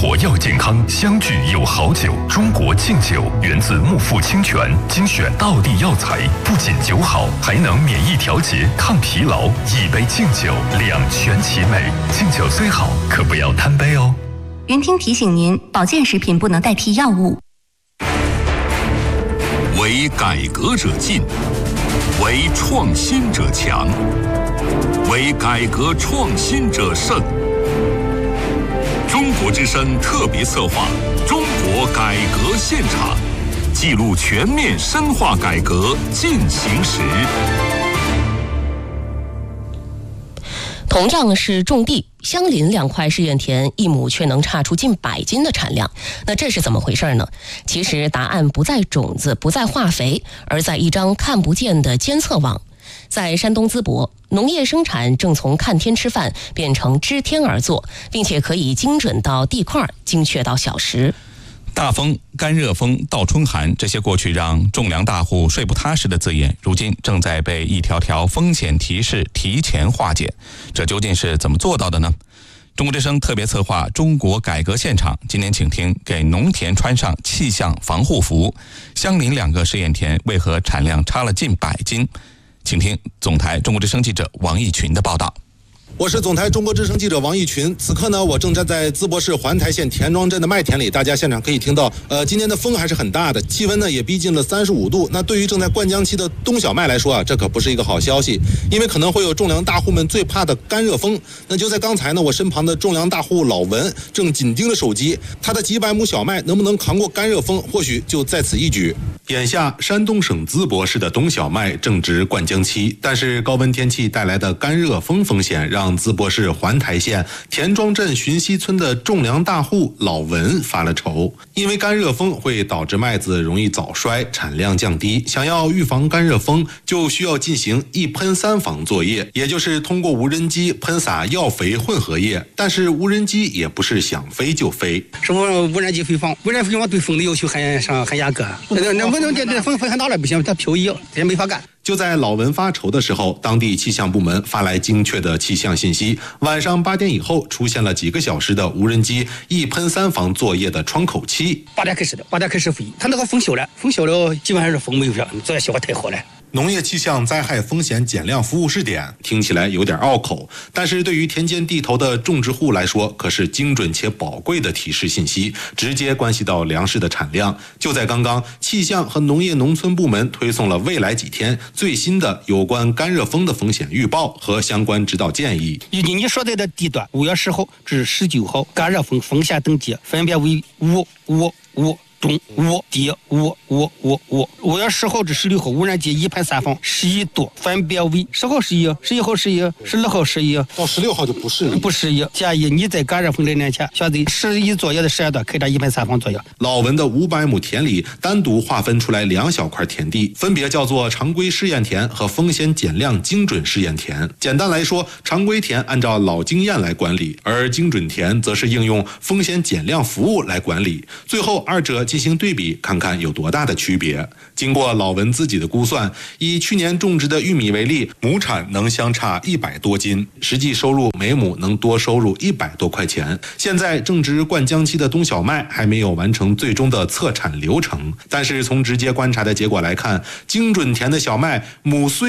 活要健康，相聚有好酒。中国劲酒源自木富清泉，精选道地药材，不仅酒好，还能免疫调节、抗疲劳。一杯劲酒，两全其美。劲酒虽好，可不要贪杯哦。 云听提醒您，保健食品不能代替药物。 为改革者进，为创新者强，为改革创新者胜。中国之声特别策划《中国改革现场》，记录全面深化改革进行时。 同样是种地，相邻2块试验田，一亩却能差出近100斤的产量。那这是怎么回事呢？其实答案不在种子，不在化肥，而在一张看不见的监测网。在山东淄博，农业生产正从看天吃饭变成知天而作，并且可以精准到地块，精确到小时。 大风、干热风、倒春寒，这些过去让种粮大户睡不踏实的字眼，如今正在被一条条风险提示提前化解。这究竟是怎么做到的呢？中国之声特别策划《中国改革现场》，今年请听给农田穿上气象防护服，相邻2个试验田为何产量差了近100斤？请听总台中国之声记者王义群的报道。 我是总台中国之声记者王义群，此刻呢，我正站在淄博市环台县田庄镇的麦田里，大家现场可以听到，今天的风还是很大的，气温呢也逼近了35度。那对于正在灌浆期的冬小麦来说啊，这可不是一个好消息，因为可能会有种粮大户们最怕的干热风。那就在刚才呢，我身旁的种粮大户老文正紧盯着手机，他的几百亩小麦能不能扛过干热风，或许就在此一举。眼下，山东省淄博市的冬小麦正值灌浆期，但是高温天气带来的干热风风险让淄博市环台县田庄镇寻溪村的种粮大户老文发了愁，因为干热风会导致麦子容易早衰，产量降低。想要预防干热风，就需要进行一喷3防作业，也就是通过无人机喷洒药肥混合液。但是无人机也不是想飞就飞， 是无人机飞放，无人机飞放对风的要求很严格，那风很大了不行，它漂移也没法干。 就在老文发愁的时候，当地气象部门发来精确的气象信息，晚上8点以后出现了几个小时的无人机一喷3防作业的窗口期。 8点开始飞，它那个风小了，基本上是风没有了，作业效果太好了。 农业气象灾害风险减量服务试点听起来有点拗口，但是对于田间地头的种植户来说，可是精准且宝贵的提示信息，直接关系到粮食的产量。就在刚刚，气象和农业农村部门推送了未来几天最新的有关干热风的风险预报和相关指导建议。 你所在的地段5月10号至19号干热风风险等级分别为5、中5低5月10号至16号无人机一喷3防11度，分别为10号11、11号11、16号11， 到16号就不适宜。 建议你在干热风来临前，选择11作业的时间段开展一喷3防作业。 老文的500亩田里单独划分出来2小块田地，分别叫做常规试验田和风险减量精准试验田。简单来说，常规田按照老经验来管理，而精准田则是应用风险减量服务来管理。最后2者进行对比，看看有多大的区别。经过老文自己的估算，以去年种植的玉米为例，亩产能相差100多斤，实际收入每亩能多收入100多块钱。现在正值灌浆期的冬小麦还没有完成最终的测产流程，但是从直接观察的结果来看，精准田的小麦亩穗